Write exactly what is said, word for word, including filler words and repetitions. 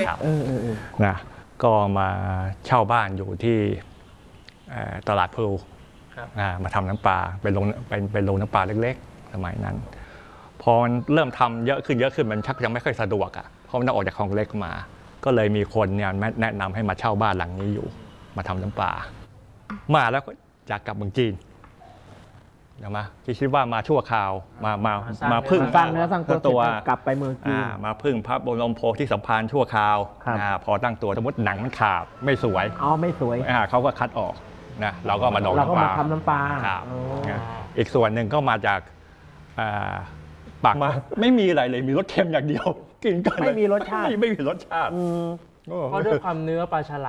ครับนะก็มาเช่าบ้านอยู่ที่ตลาดพลูมาทำน้ำปลาเป็นโรงเป็นเป็นโรงน้ำปลาเล็กๆสมัยนั้นพอมันเริ่มทำเยอะขึ้นเยอะขึ้นมันชักยังไม่ค่อยสะดวกอ่ะเพราะมันต้องออกจากคลองเล็กมาก็เลยมีคนเนี่ยแนะนำให้มาเช่าบ้านหลังนี้อยู่มาทำน้ำปลามาแล้วก็อยากกลับเมืองจีนเดี๋ยวมาคิดว่ามาชั่วคราวมามามาพึ่งสร้างเนื้อสร้างตัวกลับไปเมืองจีนมาพึ่งพระบรมโพธิสัมภารชั่วคราวพอตั้งตัวสมมติหนังมันขาดไม่สวยอ๋อไม่สวยเขาก็คัดออกนะเราก็มาดองเราก็มาทำน้ำปลาอีกส่วนหนึ่งก็มาจากปากมาไม่มีอะไรเลยมีรสเค็มอย่างเดียวกินกันไม่มีรสชาติไม่มีรสชาติเพราะด้วยความเนื้อปลาฉล